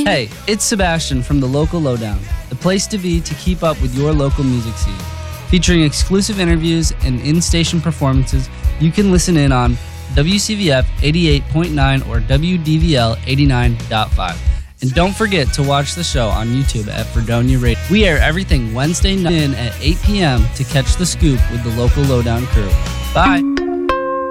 Hey, it's Sebastian from the Local Lowdown, the place to be to keep up with your local music scene. Featuring exclusive interviews and in-station performances, you can listen in on WCVF 88.9 or WDVL 89.5. And don't forget to watch the show on YouTube at Fredonia Radio. We air everything Wednesday night at 8 p.m. to catch the scoop with the Local Lowdown crew. Bye!